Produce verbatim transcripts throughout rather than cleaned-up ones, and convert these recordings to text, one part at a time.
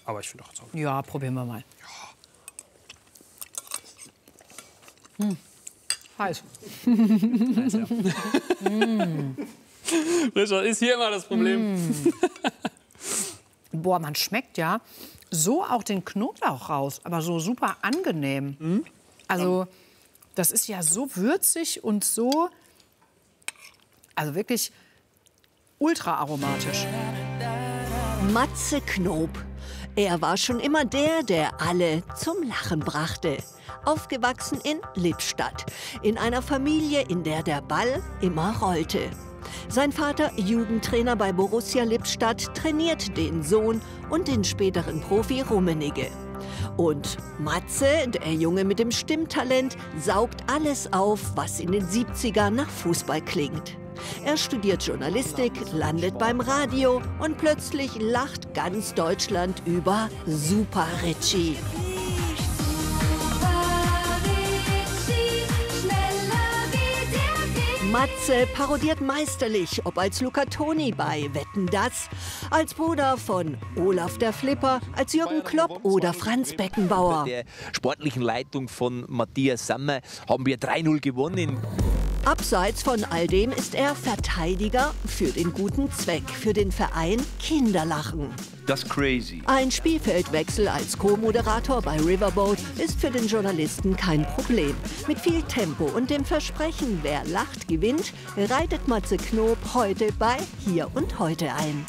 Aber ich finde auch so. Ja, probieren wir mal. Ja. Hm. Heiß. Heiß, ja. mm. Richard, ist hier immer das Problem. Mm. Boah, man schmeckt ja so auch den Knoblauch raus, aber so super angenehm. Mm. Also das ist ja so würzig und so, also wirklich ultra aromatisch. Matze Knob. Er war schon immer der, der alle zum Lachen brachte. Aufgewachsen in Lippstadt, in einer Familie, in der der Ball immer rollte. Sein Vater, Jugendtrainer bei Borussia Lippstadt, trainiert den Sohn und den späteren Profi Rummenigge. Und Matze, der Junge mit dem Stimmtalent, saugt alles auf, was in den siebzigern nach Fußball klingt. Er studiert Journalistik, landet beim Radio und plötzlich lacht ganz Deutschland über Super Richie. Matze parodiert meisterlich, ob als Luca Toni bei Wetten, dass, als Bruder von Olaf der Flipper, als Jürgen Klopp oder Franz Beckenbauer. Bei der sportlichen Leitung von Matthias Sammer haben wir drei null gewonnen. Abseits von all dem ist er Verteidiger für den guten Zweck, für den Verein Kinderlachen. Das ist crazy. Ein Spielfeldwechsel als Co-Moderator bei Riverboat ist für den Journalisten kein Problem. Mit viel Tempo und dem Versprechen, wer lacht, gewinnt, reitet Matze Knob heute bei Hier und Heute ein.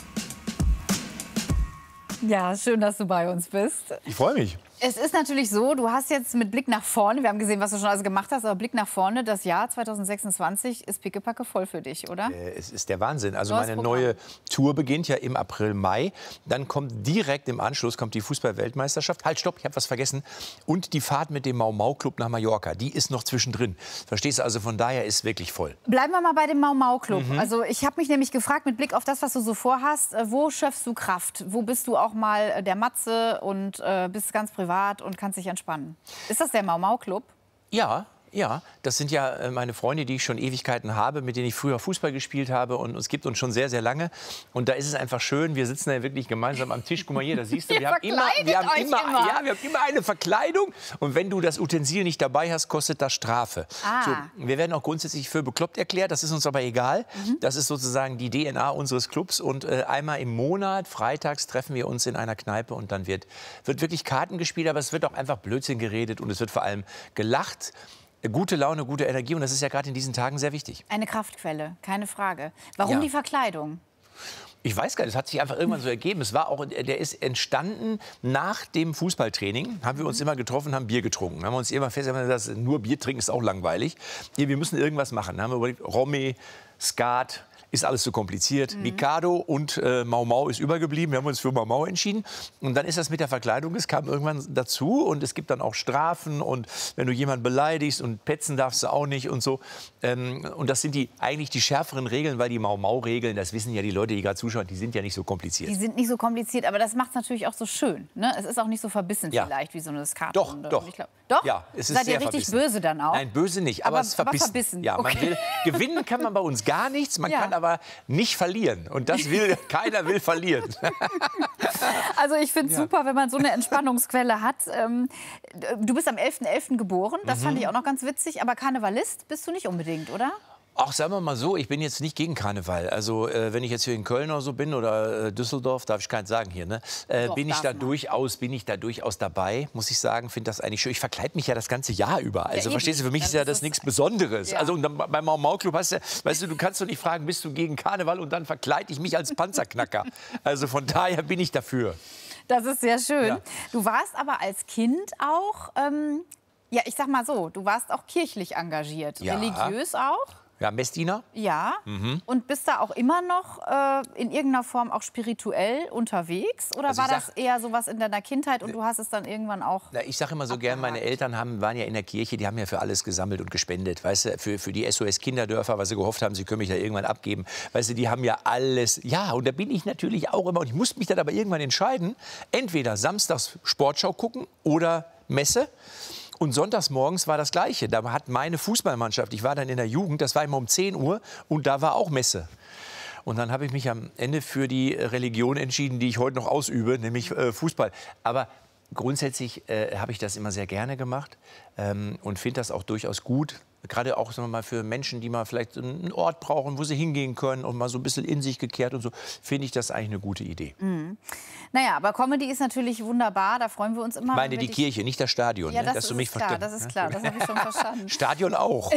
Ja, schön, dass du bei uns bist. Ich freue mich. Es ist natürlich so, du hast jetzt mit Blick nach vorne, wir haben gesehen, was du schon alles gemacht hast, aber Blick nach vorne, das Jahr zweitausendsechsundzwanzig ist pickepacke voll für dich, oder? Äh, es ist der Wahnsinn. Also Neues meine Programm. neue Tour beginnt ja im April, Mai. Dann kommt direkt im Anschluss kommt die Fußball-Weltmeisterschaft. Halt, stopp, ich habe was vergessen. Und die Fahrt mit dem Mau Mau Club nach Mallorca, die ist noch zwischendrin. Verstehst du? Also von daher ist es wirklich voll. Bleiben wir mal bei dem Mau Mau Club. Mhm. Also ich habe mich nämlich gefragt, mit Blick auf das, was du so vorhast, äh, wo schöpfst du Kraft? Wo bist du auch mal äh, der Matze und äh, bist ganz privat und kannst dich entspannen? Ist das der Mau Mau Club? Ja. Ja, das sind ja äh, meine Freunde, die ich schon Ewigkeiten habe, mit denen ich früher Fußball gespielt habe. Und es gibt uns schon sehr, sehr lange. Und da ist es einfach schön, wir sitzen ja wirklich gemeinsam am Tisch. Guck mal hier, da siehst du, wir haben immer, wir haben immer, immer. Ja, wir haben immer eine Verkleidung. Und wenn du das Utensil nicht dabei hast, kostet das Strafe. Ah. So, wir werden auch grundsätzlich für bekloppt erklärt. Das ist uns aber egal. Mhm. Das ist sozusagen die D N A unseres Clubs. Und äh, einmal im Monat, freitags, treffen wir uns in einer Kneipe. Und dann wird, wird wirklich Karten gespielt. Aber es wird auch einfach Blödsinn geredet. Und es wird vor allem gelacht. Gute Laune, gute Energie und das ist ja gerade in diesen Tagen sehr wichtig. Eine Kraftquelle, keine Frage. Warum Ja. die Verkleidung? Ich weiß gar nicht, das hat sich einfach irgendwann so ergeben. Es war auch, der ist entstanden nach dem Fußballtraining. Haben wir uns immer getroffen, haben Bier getrunken. Haben wir uns immer festgestellt, dass nur Bier trinken ist auch langweilig. Hier, wir müssen irgendwas machen. Dann haben wir überlegt, Romy, Skat, ist alles zu kompliziert. Mhm. Mikado und äh, Mau Mau ist übergeblieben. Wir haben uns für Mau Mau entschieden. Und dann ist das mit der Verkleidung, es kam irgendwann dazu. Und es gibt dann auch Strafen. Und wenn du jemanden beleidigst und petzen darfst du auch nicht und so. Ähm, und das sind die, eigentlich die schärferen Regeln, weil die Mau Mau-Regeln, das wissen ja die Leute, die gerade zuschauen, die sind ja nicht so kompliziert. Die sind nicht so kompliziert, aber das macht es natürlich auch so schön. Ne? Es ist auch nicht so verbissen Ja. vielleicht wie so eine Skatrunde. Doch, doch. Ich glaub, doch? Ja, es ist Seid sehr ihr richtig verbissen. böse dann auch? Nein, böse nicht, aber, Aber- es ist verbissen. aber verbissen, Ja, man okay. will, gewinnen kann man bei uns gar nichts, man Ja. kann aber nicht verlieren. Und das will, keiner will verlieren. Also ich finde es Ja. super, wenn man so eine Entspannungsquelle hat. Ähm, du bist am elften elften geboren, das Mhm. fand ich auch noch ganz witzig. Aber Karnevalist bist du nicht unbedingt, oder? Ach, sagen wir mal so, ich bin jetzt nicht gegen Karneval. Also äh, wenn ich jetzt hier in Köln oder so bin oder äh, Düsseldorf, darf ich keins sagen hier, ne? Äh, Doch, bin ich darf da man. durchaus, bin ich da durchaus dabei, muss ich sagen. Finde das eigentlich schön. Ich verkleide mich ja das ganze Jahr über. Also eben. verstehst du, für mich Dann ist ja ist das es- nichts Besonderes. Ja. Also und dann, beim Mau Mau Club hast du, weißt du, du kannst doch nicht fragen, bist du gegen Karneval und dann verkleide ich mich als Panzerknacker. Also von daher bin ich dafür. Das ist sehr schön. Ja. Du warst aber als Kind auch, ähm, ja, ich sag mal so, du warst auch kirchlich engagiert. Ja. Religiös auch? Ja, Messdiener? Ja. Mhm. Und bist da auch immer noch äh, in irgendeiner Form auch spirituell unterwegs? Oder Also war ich das sag- eher sowas in deiner Kindheit und du hast es dann irgendwann auch... Na, ich sage immer so gern, meine Eltern haben, waren ja in der Kirche, die haben ja für alles gesammelt und gespendet. Weißt du, für, für die S O S-Kinderdörfer, weil sie gehofft haben, sie können mich da irgendwann abgeben. Weißt du, die haben ja alles. Ja, und da bin ich natürlich auch immer. Und ich musste mich dann aber irgendwann entscheiden, entweder samstags Sportschau gucken oder Messe. Und sonntags morgens war das Gleiche. Da hat meine Fußballmannschaft, ich war dann in der Jugend, das war immer um zehn Uhr und da war auch Messe. Und dann habe ich mich am Ende für die Religion entschieden, die ich heute noch ausübe, nämlich äh, Fußball. Aber grundsätzlich äh, habe ich das immer sehr gerne gemacht ähm, und finde das auch durchaus gut. Gerade auch sagen wir mal, für Menschen, die mal vielleicht einen Ort brauchen, wo sie hingehen können und mal so ein bisschen in sich gekehrt und so, finde ich das eigentlich eine gute Idee. Mhm. Naja, aber Comedy ist natürlich wunderbar, da freuen wir uns immer. Ich meine die Kirche, nicht das Stadion. Ja, ne? das, Dass ist du mich klar, das ist klar, das habe ich schon verstanden. Stadion auch.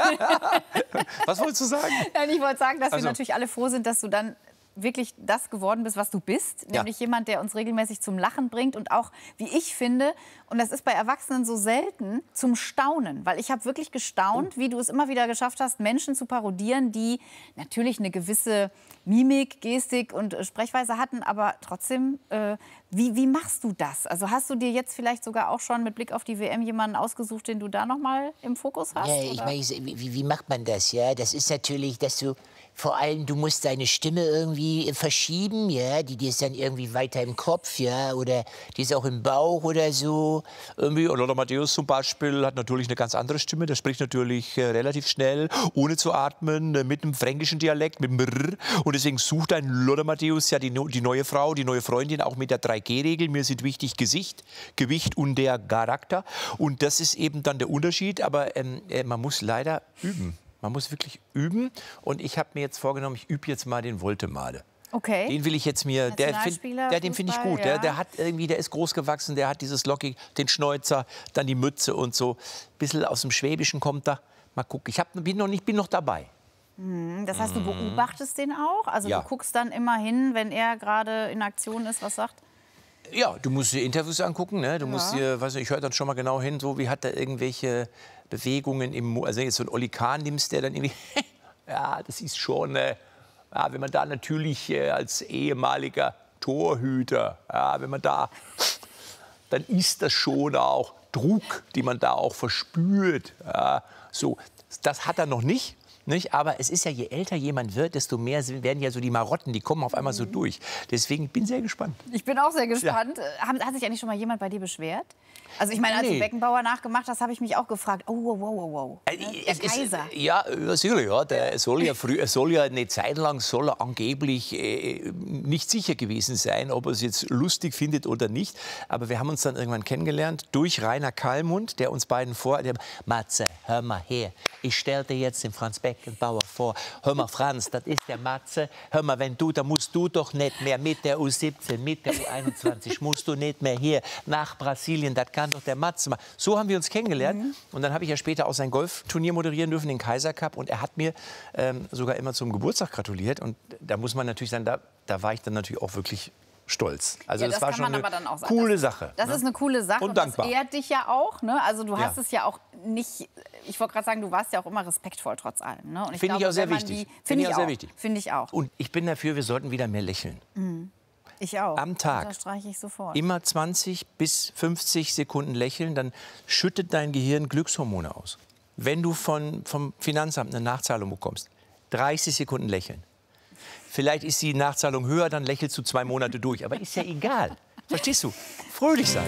Was wolltest du sagen? Ja, ich wollte sagen, dass Also. wir natürlich alle froh sind, dass du dann wirklich das geworden bist, was du bist. Ja. Nämlich jemand, der uns regelmäßig zum Lachen bringt und auch, wie ich finde, und das ist bei Erwachsenen so selten, zum Staunen. Weil ich habe wirklich gestaunt, wie du es immer wieder geschafft hast, Menschen zu parodieren, die natürlich eine gewisse Mimik, Gestik und äh, Sprechweise hatten, aber trotzdem, äh, wie, wie machst du das? Also hast du dir jetzt vielleicht sogar auch schon mit Blick auf die W M jemanden ausgesucht, den du da noch mal im Fokus hast? Ja, ich oder? meine, wie, wie macht man das? Ja, das ist natürlich, dass du vor allem, du musst deine Stimme irgendwie verschieben, ja, die, die ist dann irgendwie weiter im Kopf, ja, oder die ist auch im Bauch oder so. Irgendwie, und Lothar Matthäus zum Beispiel hat natürlich eine ganz andere Stimme. Der spricht natürlich äh, relativ schnell, ohne zu atmen, äh, mit einem fränkischen Dialekt, mit einem Brrr. Und deswegen sucht ein Lothar Matthäus ja die, die neue Frau, die neue Freundin, auch mit der drei G Regel. Mir sind wichtig Gesicht, Gewicht und der Charakter. Und das ist eben dann der Unterschied. Aber ähm, äh, man muss leider üben. Man muss wirklich üben. Und ich habe mir jetzt vorgenommen, ich übe jetzt mal den Woltemade. Okay. Den will ich jetzt mir, der, find, der den finde ich Fußball, gut. ja. Der, der hat irgendwie, der ist groß gewachsen, der hat dieses Lockig, den Schnäuzer, dann die Mütze und so. Ein bisschen aus dem Schwäbischen kommt da. Mal gucken. Ich hab, bin, noch nicht, bin noch dabei. Das heißt, du beobachtest den auch? Also Ja. du guckst dann immer hin, wenn er gerade in Aktion ist, was sagt? Ja, du musst dir Interviews angucken. Ne? Du musst dir, weiß nicht, ich höre dann schon mal genau hin, so wie hat er irgendwelche Bewegungen im Mund. Also jetzt so einen Oli Kahn nimmst, der dann irgendwie, ja, das ist schon, äh, ja, wenn man da natürlich äh, als ehemaliger Torhüter, ja, wenn man da, dann ist das schon auch Druck, die man da auch verspürt. Ja, so, das hat er noch nicht. Nicht? Aber es ist ja, je älter jemand wird, desto mehr werden ja so die Marotten, die kommen auf einmal so durch. Deswegen bin ich sehr gespannt. Ich bin auch sehr gespannt. Ja. Hat, hat sich eigentlich schon mal jemand bei dir beschwert? Also ich meine, als Nee. du Beckenbauer nachgemacht hast, habe ich mich auch gefragt, oh, wow, wow, wow, wow. Äh, Der es ist- Kaiser. Ja, sicher, ja. Der soll ja, früh, er soll ja eine Zeit lang soll er angeblich äh, nicht sicher gewesen sein, ob er es jetzt lustig findet oder nicht. Aber wir haben uns dann irgendwann kennengelernt durch Rainer Kallmund, der uns beiden vor... Der, Matze, hör mal her, ich stell dir jetzt den Franz Beckenbauer vor. Hör mal, Franz, das ist der Matze. Hör mal, wenn du, da musst du doch nicht mehr mit der U siebzehn, mit der U einundzwanzig, musst du nicht mehr hier nach Brasilien, das kann doch der Matze machen. So haben wir uns kennengelernt. Mhm. Und dann habe ich ja später auch sein Golfturnier moderieren dürfen, den Kaiser Cup. Und er hat mir ähm, sogar immer zum Geburtstag gratuliert. Und da muss man natürlich sagen, da, da war ich dann natürlich auch wirklich stolz. Also Ja, das, das war kann schon man eine aber dann auch sagen. coole Das- Sache. Das ne? ist eine coole Sache Und dankbar. das ehrt dich ja auch. Ne? Also du hast Ja. es ja auch nicht, ich wollte gerade sagen, du warst ja auch immer respektvoll trotz allem. Ne? Und Finde ich glaube, auch sehr wenn man wichtig. die- Finde Finde ich ich auch sehr auch. wichtig. Finde ich auch. Und ich bin dafür, wir sollten wieder mehr lächeln. Ich auch. Am Tag. Das streiche ich sofort. Immer zwanzig bis fünfzig Sekunden lächeln, dann schüttet dein Gehirn Glückshormone aus. Wenn du von, vom Finanzamt eine Nachzahlung bekommst, dreißig Sekunden lächeln. Vielleicht ist die Nachzahlung höher, dann lächelst du zwei Monate durch. Aber ist ja egal. Verstehst du? Fröhlich sein.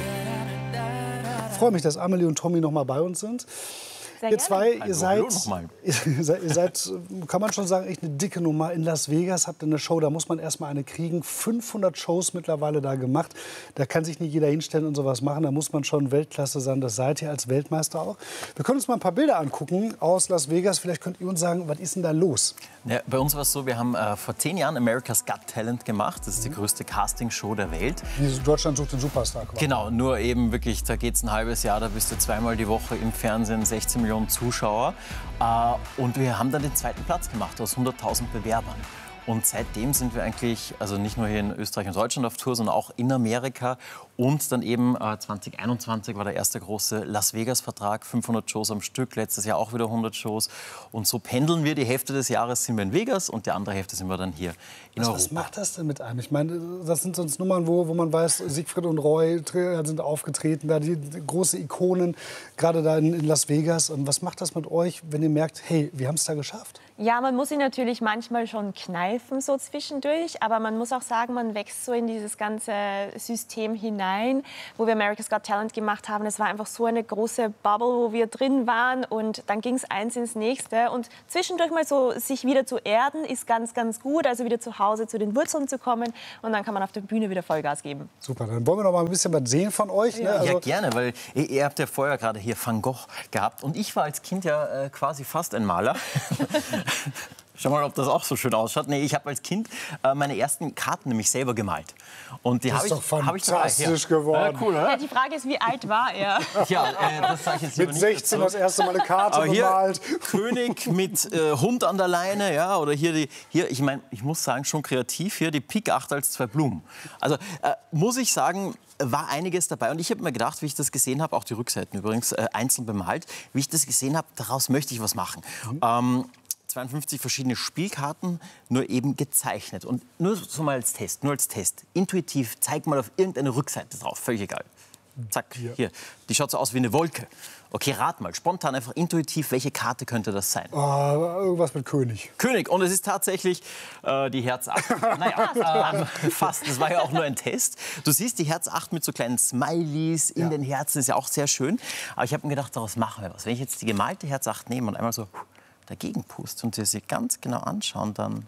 Ich freue mich, dass Amelie und Tommy noch mal bei uns sind. Sehr Ihr gerne. zwei, ihr seid, hallo noch mal. ihr seid, ihr seid, kann man schon sagen, echt eine dicke Nummer. In Las Vegas habt ihr eine Show, da muss man erst mal eine kriegen. fünfhundert Shows mittlerweile da gemacht. Da kann sich nicht jeder hinstellen und sowas machen. Da muss man schon Weltklasse sein. Das seid ihr als Weltmeister auch. Wir können uns mal ein paar Bilder angucken aus Las Vegas. Vielleicht könnt ihr uns sagen, was ist denn da los? Ja, bei uns war es so, wir haben äh, vor zehn Jahren America's Got Talent gemacht. Das ist die größte Castingshow der Welt. Wie Deutschland sucht den Superstar. quasi. Genau, nur eben wirklich, da geht es ein halbes Jahr, da bist du zweimal die Woche im Fernsehen, sechzehn Millionen Zuschauer. Äh, und wir haben dann den zweiten Platz gemacht aus hunderttausend Bewerbern. Und seitdem sind wir eigentlich, also nicht nur hier in Österreich und Deutschland auf Tour, sondern auch in Amerika. Und dann eben äh, zwanzig einundzwanzig war der erste große Las Vegas-Vertrag, fünfhundert Shows am Stück, letztes Jahr auch wieder hundert Shows. Und so pendeln wir, die Hälfte des Jahres sind wir in Vegas und die andere Hälfte sind wir dann hier in Was, Europa. was macht das denn mit einem? Ich meine, das sind sonst Nummern, wo, wo man weiß, Siegfried und Roy sind aufgetreten, da die, die große Ikonen, gerade da in, in Las Vegas. Und was macht das mit euch, wenn ihr merkt, hey, wir haben es da geschafft? Ja, man muss ihn natürlich manchmal schon kneifen, so zwischendurch. Aber man muss auch sagen, man wächst so in dieses ganze System hinein, wo wir America's Got Talent gemacht haben. Es war einfach so eine große Bubble, wo wir drin waren. Und dann ging es eins ins nächste. Und zwischendurch mal so sich wieder zu erden, ist ganz, ganz gut. Also wieder zu Hause zu den Wurzeln zu kommen. Und dann kann man auf der Bühne wieder Vollgas geben. Super, dann wollen wir noch mal ein bisschen was sehen von euch. Ne? Ja, Also ja, gerne, weil ihr, ihr habt ja vorher gerade hier Van Gogh gehabt. Und ich war als Kind ja äh, quasi fast ein Maler. Schau mal, ob das auch so schön ausschaut. Nee, ich habe als Kind äh, meine ersten Karten nämlich selber gemalt. Und die das habe ist ich, doch hab ich fantastisch geworden. Ja, cool, oder? Ja, die Frage ist, wie alt war er? Ja, äh, das sage ich jetzt lieber Mit nicht sechzehn dazu. das erste Mal eine Karte Aber hier gemalt. König mit äh, Hund an der Leine, ja, oder hier die, hier, ich meine, ich muss sagen, schon kreativ hier die Pik acht als zwei Blumen. Also äh, muss ich sagen, war einiges dabei. Und ich habe mir gedacht, wie ich das gesehen habe, auch die Rückseiten übrigens äh, einzeln bemalt, wie ich das gesehen habe, daraus möchte ich was machen. Mhm. Ähm, zweiundfünfzig verschiedene Spielkarten, nur eben gezeichnet. Und nur so mal als Test, nur als Test. Intuitiv, zeig mal auf irgendeine Rückseite drauf, völlig egal. Zack, Ja. hier. Die schaut so aus wie eine Wolke. Okay, rat mal, spontan, einfach intuitiv, welche Karte könnte das sein? Ah, irgendwas mit König. König. Und es ist tatsächlich äh, die Herz acht. Naja, ähm, fast. Das war ja auch nur ein Test. Du siehst die Herz acht mit so kleinen Smileys in Ja. den Herzen. Ist ja auch sehr schön. Aber ich habe mir gedacht, daraus machen wir was. Wenn ich jetzt die gemalte Herz acht nehme und einmal so dagegen puste und sie ganz genau anschauen, dann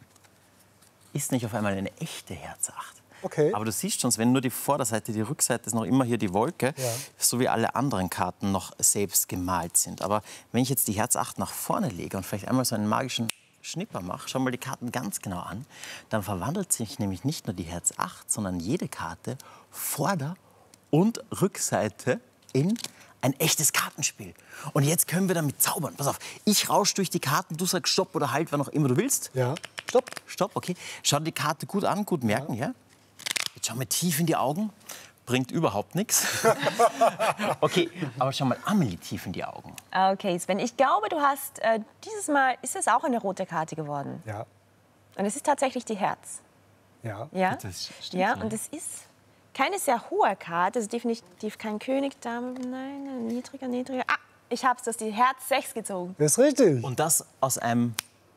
ist nicht auf einmal eine echte Herz acht. Okay. Aber du siehst schon, wenn nur die Vorderseite, die Rückseite ist noch immer hier die Wolke, Ja. so wie alle anderen Karten noch selbst gemalt sind. Aber wenn ich jetzt die Herz acht nach vorne lege und vielleicht einmal so einen magischen Schnipper mache, schau mal die Karten ganz genau an, dann verwandelt sich nämlich nicht nur die Herz acht, sondern jede Karte Vorder- und Rückseite in ein echtes Kartenspiel. Und jetzt können wir damit zaubern. Pass auf, ich rausch durch die Karten, du sagst Stopp oder Halt, wann auch immer du willst. Ja. Stopp. Stopp, okay. Schau die Karte gut an, gut merken, ja. Jetzt schau mal tief in die Augen. Bringt überhaupt nichts. Okay, aber schau mal Amelie tief in die Augen. Okay, Sven, ich glaube, du hast äh, dieses Mal, ist es auch eine rote Karte geworden. Ja. Und es ist tatsächlich die Herz. Ja. Ja, Das stimmt, ja ja. und es ist keine sehr hohe Karte, es ist definitiv kein König, Dame, nein, ein niedriger, niedriger. Ah, ich hab's, das ist die Herz sechs gezogen. Das ist richtig. Und das aus einem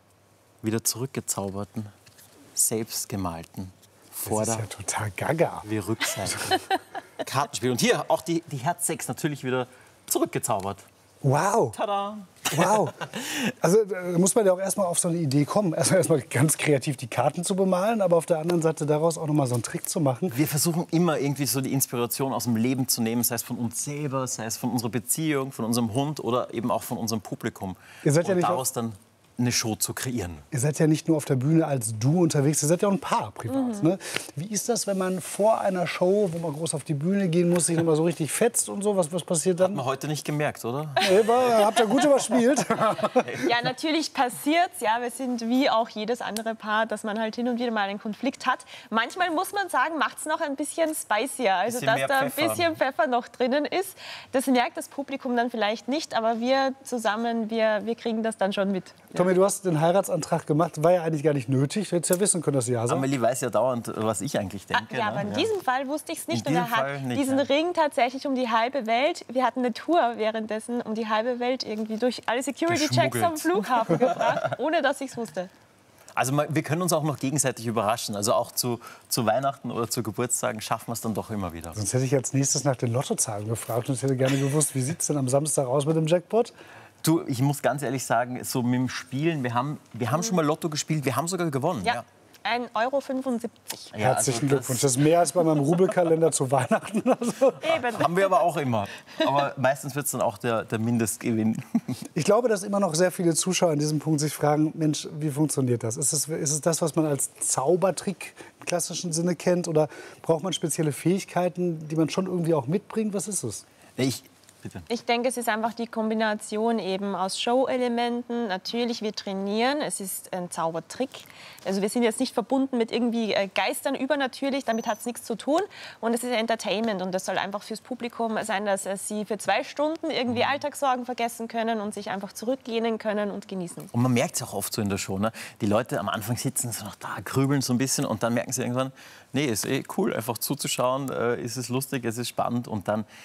wieder zurückgezauberten, selbstgemalten Das Vorder- ist ja total gaga. wie Rückseite. Kartenspiel. Und hier auch die, die Herz sechs natürlich wieder zurückgezaubert. Wow. Tada! Wow. Also da muss man ja auch erstmal auf so eine Idee kommen. Also erstmal ganz kreativ die Karten zu bemalen, aber auf der anderen Seite daraus auch noch mal so einen Trick zu machen. Wir versuchen immer irgendwie so die Inspiration aus dem Leben zu nehmen, sei es von uns selber, sei es von unserer Beziehung, von unserem Hund oder eben auch von unserem Publikum. Ihr seid ja Und nicht daraus dann eine Show zu kreieren. Ihr seid ja nicht nur auf der Bühne als Duo unterwegs, ihr seid ja auch ein Paar privat. Mhm. Ne? Wie ist das, wenn man vor einer Show, wo man groß auf die Bühne gehen muss, sich noch mal so richtig fetzt und so? Was, was passiert dann? Hat man heute nicht gemerkt, oder? Nee, war- habt ihr gut überspielt? Ja, natürlich passiert's. Ja, wir sind wie auch jedes andere Paar, dass man halt hin und wieder mal einen Konflikt hat. Manchmal muss man sagen, macht's noch ein bisschen spicier. Also, Bisschen dass mehr da ein Pfeffer. bisschen Pfeffer noch drinnen ist. Das merkt das Publikum dann vielleicht nicht, aber wir zusammen, wir, wir kriegen das dann schon mit. Tommy, du hast den Heiratsantrag gemacht, war ja eigentlich gar nicht nötig. Du hättest ja wissen können, dass sie ja sagen. Amelie weiß ja dauernd, was ich eigentlich Ah, denke. ja, ne? aber in diesem Fall wusste ich es nicht. In Und er diesem hat Fall nicht, diesen ja. Ring tatsächlich um die halbe Welt. Wir hatten eine Tour währenddessen um die halbe Welt irgendwie durch alle Security-Checks am Geschmuggelt. Flughafen gebracht, ohne dass ich es wusste. Also man- wir können uns auch noch gegenseitig überraschen. Also auch zu, zu Weihnachten oder zu Geburtstagen schaffen wir es dann doch immer wieder. Sonst hätte ich als nächstes nach den Lottozahlen gefragt und ich hätte gerne gewusst, wie sieht es denn am Samstag aus mit dem Jackpot? Du, ich muss ganz ehrlich sagen, so mit dem Spielen, wir haben, wir haben schon mal Lotto gespielt, wir haben sogar gewonnen. Ja, ein Euro fünfundsiebzig. Ja, Herzlichen also Glückwunsch. Das ist mehr als bei meinem Rubelkalender zu Weihnachten. Also. Eben. Haben wir aber auch immer. Aber meistens wird es dann auch der, der Mindestgewinn. Ich glaube, dass immer noch sehr viele Zuschauer an diesem Punkt sich fragen, Mensch, wie funktioniert das? Ist es, ist es das, was man als Zaubertrick im klassischen Sinne kennt? Oder braucht man spezielle Fähigkeiten, die man schon irgendwie auch mitbringt? Was ist es? Ich, bitte. Ich denke, es ist einfach die Kombination eben aus Show-Elementen. Natürlich, wir trainieren. Es ist ein Zaubertrick. Also wir sind jetzt nicht verbunden mit irgendwie äh, Geistern übernatürlich. Damit hat es nichts zu tun. Und es ist Entertainment. Und das soll einfach fürs Publikum sein, dass äh, sie für zwei Stunden irgendwie Alltagssorgen vergessen können und sich einfach zurücklehnen können und genießen. Und man merkt es auch oft so in der Show. Ne? Die Leute am Anfang sitzen so noch da, grübeln so ein bisschen und dann merken sie irgendwann, nee, ist eh cool, einfach zuzuschauen, äh, ist es lustig, es ist spannend und dann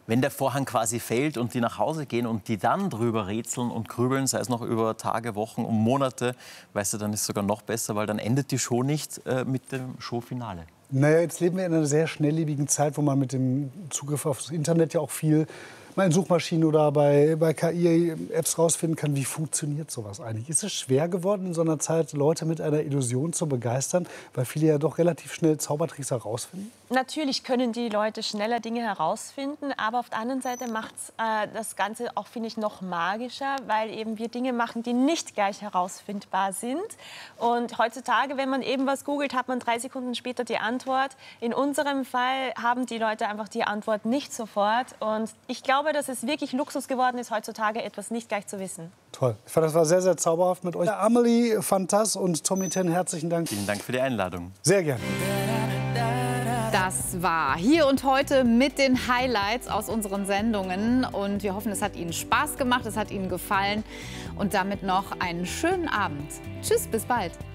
wenn der Vorhang quasi fällt und die nach Hause gehen und die dann drüber rätseln und grübeln, sei es noch über Tage, Wochen und Monate, weißt du, dann ist es sogar noch besser, weil dann endet die Show nicht äh, mit dem Showfinale. Naja, jetzt leben wir in einer sehr schnelllebigen Zeit, wo man mit dem Zugriff aufs Internet ja auch viel mal in Suchmaschinen oder bei, bei K I-Apps rausfinden kann, wie funktioniert sowas eigentlich. Ist es schwer geworden, in so einer Zeit Leute mit einer Illusion zu begeistern, weil viele ja doch relativ schnell Zaubertricks herausfinden? Natürlich können die Leute schneller Dinge herausfinden, aber auf der anderen Seite macht äh, das Ganze auch, finde ich, noch magischer, weil eben wir Dinge machen, die nicht gleich herausfindbar sind. Und heutzutage, wenn man eben was googelt, hat man drei Sekunden später die Antwort. In unserem Fall haben die Leute einfach die Antwort nicht sofort. Und ich glaube, dass es wirklich Luxus geworden ist, heutzutage etwas nicht gleich zu wissen. Toll. Ich fand, das war sehr, sehr zauberhaft mit euch. Amelie, Fantas und Tommy Ten, herzlichen Dank. Vielen Dank für die Einladung. Sehr gerne. Das war Hier und Heute mit den Highlights aus unseren Sendungen. Und wir hoffen, es hat Ihnen Spaß gemacht, es hat Ihnen gefallen. Und damit noch einen schönen Abend. Tschüss, bis bald.